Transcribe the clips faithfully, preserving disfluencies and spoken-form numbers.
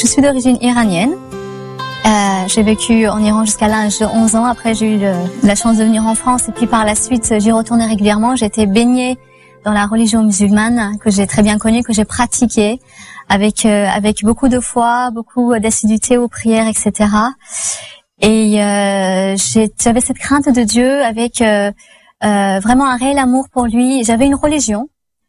je suis d'origine iranienne. Euh, j'ai vécu en Iran jusqu'à l'âge de onze ans. Après, j'ai eu le, la chance de venir en France. Et puis par la suite, j'y retournais régulièrement. J'ai été baignée dans la religion musulmane, que j'ai très bien connue, que j'ai pratiquée, avec euh, avec beaucoup de foi, beaucoup d'assiduité aux prières, et cetera. Et euh, j'ai, j'avais cette crainte de Dieu, avec euh, euh, vraiment un réel amour pour lui. J'avais une religion,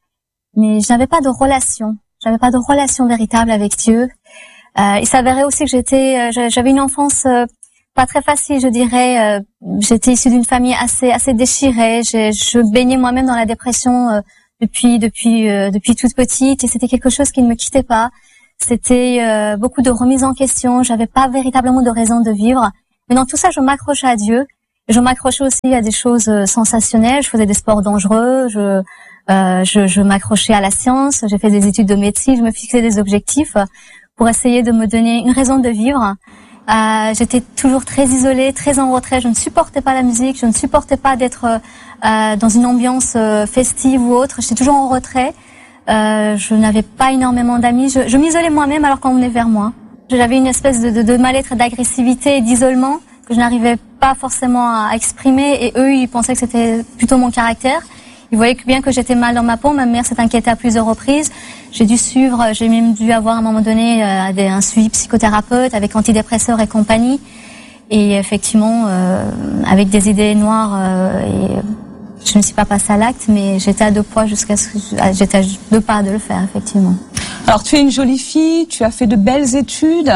mais je n'avais pas de relation. J'avais pas de relation véritable avec Dieu. Euh, il s'avérait aussi que j'étais, euh, j'avais une enfance euh, pas très facile, je dirais. Euh, j'étais issue d'une famille assez assez déchirée. Je, je baignais moi-même dans la dépression euh, depuis depuis euh, depuis toute petite, et c'était quelque chose qui ne me quittait pas. C'était euh, beaucoup de remise en question. J'avais pas véritablement de raison de vivre. Mais dans tout ça, je m'accrochais à Dieu. Je m'accrochais aussi à des choses euh, sensationnelles. Je faisais des sports dangereux. Je euh, je, je m'accrochais à la science. J'ai fait des études de médecine. Je me fixais des objectifs pour essayer de me donner une raison de vivre. Euh, j'étais toujours très isolée, très en retrait. Je ne supportais pas la musique, je ne supportais pas d'être euh, dans une ambiance euh, festive ou autre. J'étais toujours en retrait. Euh, je n'avais pas énormément d'amis. Je, je m'isolais moi-même alors qu'on venait vers moi. J'avais une espèce de, de, de mal-être, d'agressivité et d'isolement que je n'arrivais pas forcément à exprimer. Et eux, ils pensaient que c'était plutôt mon caractère. Ils voyaient bien que j'étais mal dans ma peau. Ma mère s'est inquiétée à plusieurs reprises. J'ai dû suivre, j'ai même dû avoir à un moment donné euh, des, un suivi psychothérapeute avec antidépresseurs et compagnie. Et effectivement, euh, avec des idées noires, euh, et je ne suis pas passée à l'acte, mais j'étais à deux poids jusqu'à ce que j'étais à deux pas de le faire, effectivement. Alors, tu es une jolie fille, tu as fait de belles études.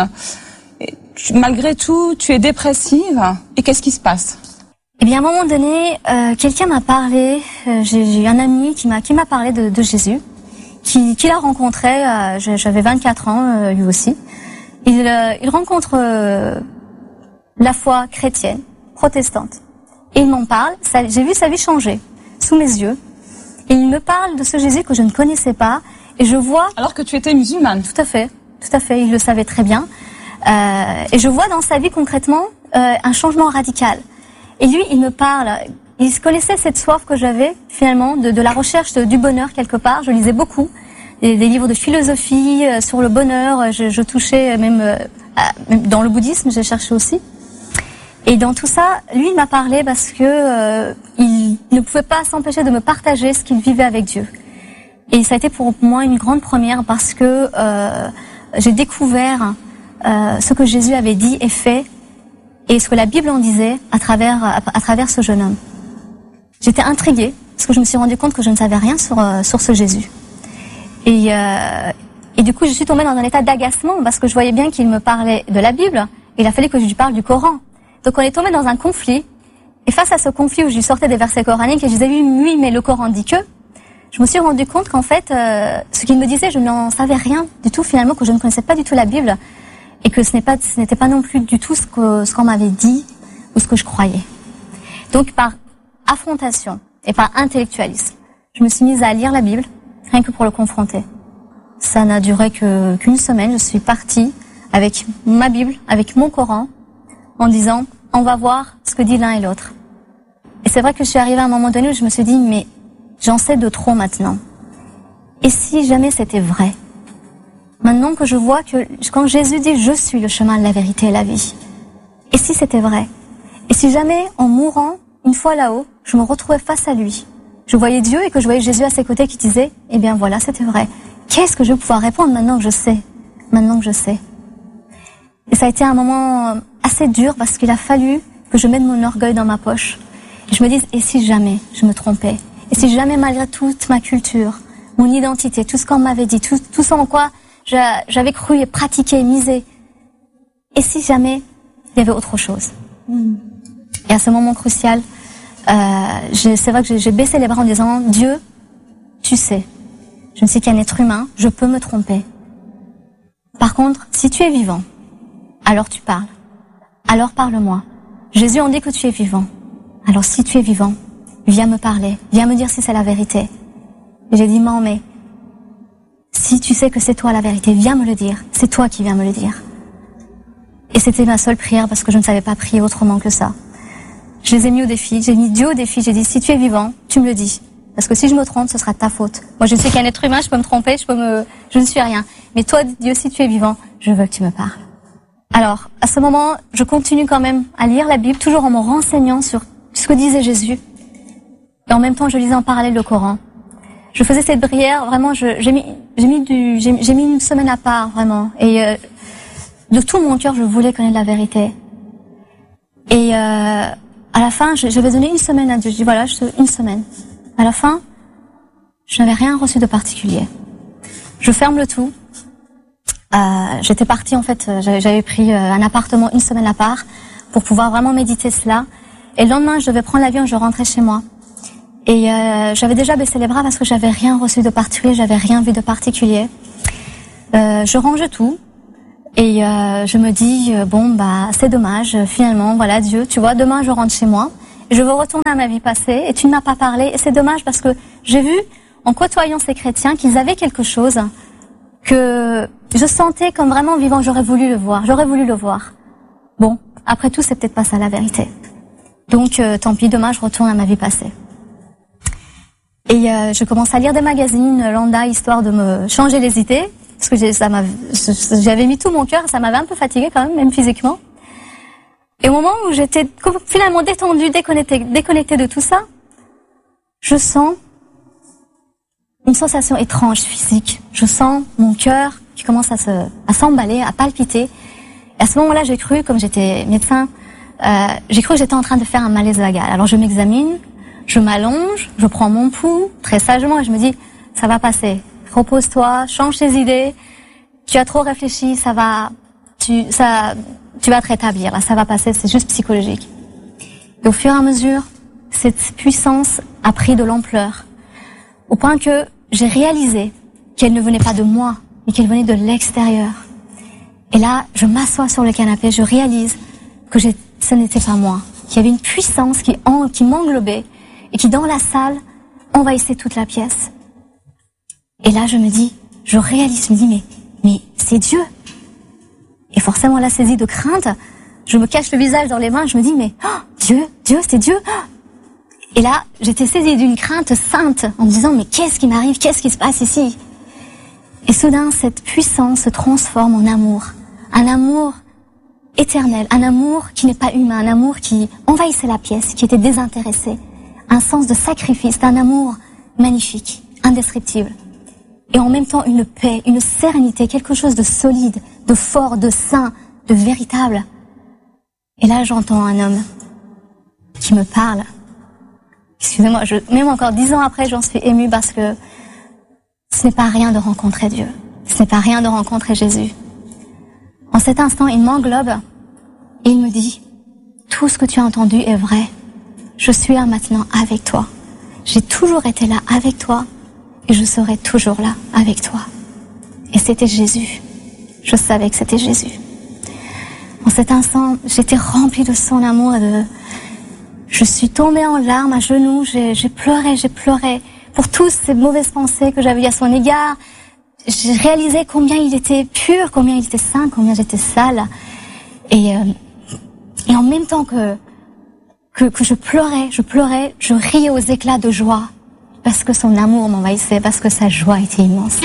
Et tu, malgré tout, tu es dépressive. Et qu'est-ce qui se passe ? Eh bien, à un moment donné, euh, quelqu'un m'a parlé. Euh, j'ai, j'ai eu un ami qui m'a qui m'a parlé de, de Jésus, qui, qui l'a rencontré. Euh, j'avais vingt-quatre ans, euh, lui aussi. Il, euh, il rencontre euh, la foi chrétienne, protestante, et il m'en parle. Ça, j'ai vu sa vie changer sous mes yeux. Et il me parle de ce Jésus que je ne connaissais pas, et je vois. Alors que tu étais musulmane. Tout à fait, tout à fait. Il le savait très bien. Euh, et je vois dans sa vie concrètement euh, un changement radical. Et lui, il me parle, il connaissait cette soif que j'avais, finalement, de, de la recherche de, du bonheur, quelque part. Je lisais beaucoup, des, des livres de philosophie euh, sur le bonheur. Je, je touchais même, euh, à, même dans le bouddhisme, j'ai cherché aussi. Et dans tout ça, lui, il m'a parlé parce que euh, il ne pouvait pas s'empêcher de me partager ce qu'il vivait avec Dieu. Et ça a été pour moi une grande première parce que euh, j'ai découvert euh, ce que Jésus avait dit et fait, et ce que la Bible en disait à travers à, à travers ce jeune homme. J'étais intriguée parce que je me suis rendu compte que je ne savais rien sur euh, sur ce Jésus. Et euh, et du coup, je suis tombée dans un état d'agacement parce que je voyais bien qu'il me parlait de la Bible. Et il a fallu que je lui parle du Coran. Donc on est tombé dans un conflit. Et face à ce conflit où je lui sortais des versets coraniques et je disais oui, oui, mais le Coran dit que, je me suis rendu compte qu'en fait, euh, ce qu'il me disait, je n'en savais rien du tout finalement, que je ne connaissais pas du tout la Bible. Et que ce n'est pas, ce n'était pas non plus du tout ce que, ce qu'on m'avait dit ou ce que je croyais. Donc, par affrontation et par intellectualisme, je me suis mise à lire la Bible, rien que pour le confronter. Ça n'a duré que, qu'une semaine. Je suis partie avec ma Bible, avec mon Coran, en disant, on va voir ce que dit l'un et l'autre. Et c'est vrai que je suis arrivée à un moment donné où je me suis dit, mais j'en sais de trop maintenant. Et si jamais c'était vrai? Maintenant que je vois que quand Jésus dit « Je suis le chemin, la vérité et la vie », et si c'était vrai? Et si jamais, en mourant, une fois là-haut, je me retrouvais face à lui, je voyais Dieu et que je voyais Jésus à ses côtés qui disait « Eh bien voilà, c'était vrai. Qu'est-ce que je vais pouvoir répondre maintenant que je sais? Maintenant que je sais ?» Et ça a été un moment assez dur parce qu'il a fallu que je mette mon orgueil dans ma poche. Et je me dise « Et si jamais je me trompais? Et si jamais, malgré toute ma culture, mon identité, tout ce qu'on m'avait dit, tout, tout ce en quoi j'avais cru et pratiqué, misé. Et si jamais il y avait autre chose? Mm. Et à ce moment crucial, euh, c'est vrai que j'ai baissé les bras en disant, Dieu, tu sais, je ne suis qu'un être humain, je peux me tromper. Par contre, si tu es vivant, alors tu parles. Alors parle-moi. Jésus en dit que tu es vivant. Alors si tu es vivant, viens me parler, viens me dire si c'est la vérité. Et j'ai dit, non mais, si tu sais que c'est toi la vérité, viens me le dire. C'est toi qui viens me le dire. Et c'était ma seule prière parce que je ne savais pas prier autrement que ça. Je les ai mis au défi, j'ai mis Dieu au défi, j'ai dit si tu es vivant, tu me le dis. Parce que si je me trompe, ce sera ta faute. Moi je ne suis qu'un être humain, je peux me tromper, je peux me, je ne suis rien. Mais toi Dieu, si tu es vivant, je veux que tu me parles. Alors, à ce moment, je continue quand même à lire la Bible, toujours en me renseignant sur ce que disait Jésus. Et en même temps, je lisais en parallèle le Coran. Je faisais cette prière, vraiment, je, j'ai mis, j'ai mis du, j'ai, j'ai mis une semaine à part, vraiment. Et euh, de tout mon cœur, je voulais connaître la vérité. Et euh, à la fin, je, je vais donner une semaine à Dieu. Je dis voilà, je, une semaine. À la fin, je n'avais rien reçu de particulier. Je ferme le tout. Euh, j'étais partie en fait, j'avais, j'avais pris un appartement une semaine à part pour pouvoir vraiment méditer cela. Et le lendemain, je devais prendre l'avion, je rentrais chez moi. Et euh, j'avais déjà baissé les bras parce que j'avais rien reçu de particulier, j'avais rien vu de particulier. Euh, je range tout et euh, je me dis euh, bon bah c'est dommage. Finalement, voilà Dieu, tu vois, demain je rentre chez moi, et je veux retourner à ma vie passée et tu ne m'as pas parlé. Et c'est dommage parce que j'ai vu en côtoyant ces chrétiens qu'ils avaient quelque chose que je sentais comme vraiment vivant. J'aurais voulu le voir, j'aurais voulu le voir. Bon, après tout, c'est peut-être pas ça la vérité. Donc, euh, tant pis, demain, je retourne à ma vie passée. Et euh, je commence à lire des magazines lambda, histoire de me changer les idées, parce que j'ai, ça m'a, j'avais mis tout mon cœur, ça m'avait un peu fatiguée quand même, même physiquement. Et au moment où j'étais finalement détendue, déconnectée, déconnectée de tout ça, je sens une sensation étrange physique. Je sens mon cœur qui commence à se, à s'emballer, à palpiter. Et à ce moment-là, j'ai cru, comme j'étais médecin, euh, j'ai cru que j'étais en train de faire un malaise vagal. Alors je m'examine, je m'allonge, je prends mon pouls très sagement et je me dis, ça va passer. Repose-toi, change tes idées. Tu as trop réfléchi, ça va, tu, ça, tu vas te rétablir. Là, ça va passer. C'est juste psychologique. Et au fur et à mesure, cette puissance a pris de l'ampleur. Au point que j'ai réalisé qu'elle ne venait pas de moi, mais qu'elle venait de l'extérieur. Et là, je m'assois sur le canapé, je réalise que j'ai, ce n'était pas moi. Qu'il y avait une puissance qui, en, qui m'englobait et qui, dans la salle, envahissait toute la pièce. Et là, je me dis, je réalise, je me dis, mais, mais c'est Dieu. Et forcément, la saisie de crainte, je me cache le visage dans les mains, je me dis, mais oh, Dieu, Dieu, c'est Dieu. Oh. Et là, j'étais saisie d'une crainte sainte en me disant, mais qu'est-ce qui m'arrive? Qu'est-ce qui se passe ici? Et soudain, cette puissance se transforme en amour. Un amour éternel, un amour qui n'est pas humain, un amour qui envahissait la pièce, qui était désintéressé. Un sens de sacrifice, un amour magnifique, indescriptible. Et en même temps, une paix, une sérénité, quelque chose de solide, de fort, de sain, de véritable. Et là, j'entends un homme qui me parle. Excusez-moi, je, même encore dix ans après, j'en suis émue parce que ce n'est pas rien de rencontrer Dieu. Ce n'est pas rien de rencontrer Jésus. En cet instant, il m'englobe et il me dit, tout ce que tu as entendu est vrai. Je suis là maintenant avec toi. J'ai toujours été là avec toi et je serai toujours là avec toi. Et c'était Jésus. Je savais que c'était Jésus. En cet instant, j'étais remplie de son amour et de... Je suis tombée en larmes à genoux, j'ai, j'ai pleuré, j'ai pleuré pour toutes ces mauvaises pensées que j'avais à son égard. J'ai réalisé combien il était pur, combien il était saint, combien j'étais sale. Et, euh, et en même temps que, que, que je pleurais, je pleurais, je riais aux éclats de joie parce que son amour m'envahissait, parce que sa joie était immense.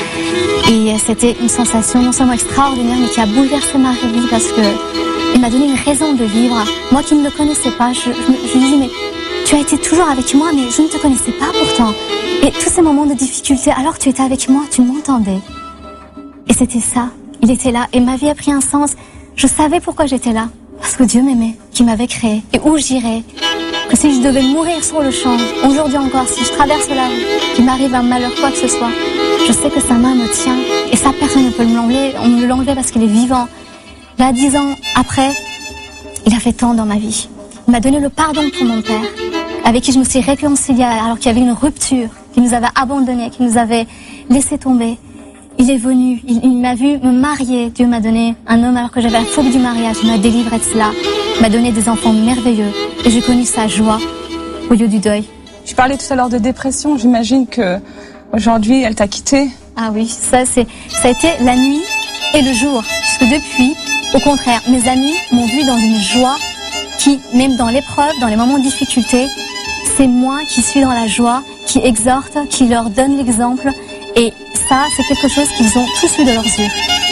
Et c'était une sensation non seulement extraordinaire, mais qui a bouleversé ma vie parce que il m'a donné une raison de vivre. Moi qui ne le connaissais pas, je, je, je me disais, mais tu as été toujours avec moi, mais je ne te connaissais pas pourtant. Et tous ces moments de difficulté, alors que tu étais avec moi, tu m'entendais. Et c'était ça, il était là. Et ma vie a pris un sens. Je savais pourquoi j'étais là. Parce que Dieu m'aimait, qui m'avait créé. Et où j'irais. Que si je devais mourir sur le champ, aujourd'hui encore, si je traverse la rue, qu'il m'arrive un malheur, quoi que ce soit, je sais que sa main me tient. Et ça, personne ne peut me l'enlever. On me l'enlever parce qu'il est vivant. Là, dix ans après, il a fait tant dans ma vie. Il m'a donné le pardon pour mon père, avec qui je me suis réconciliée alors qu'il y avait une rupture, qui nous avait abandonnés, qui nous avait laissé tomber. Il est venu, il, il m'a vu me marier. Dieu m'a donné un homme alors que j'avais la phobie du mariage. Il m'a délivré de cela. Il m'a donné des enfants merveilleux. Et j'ai connu sa joie au lieu du deuil. Tu parlais tout à l'heure de dépression. J'imagine que aujourd'hui, elle t'a quitté. Ah oui, ça c'est, ça a été la nuit et le jour. Puisque depuis, au contraire, mes amis m'ont vu dans une joie qui, même dans l'épreuve, dans les moments de difficulté, c'est moi qui suis dans la joie, qui exhorte, qui leur donne l'exemple. Et ça, c'est quelque chose qu'ils ont tous eu de leurs yeux.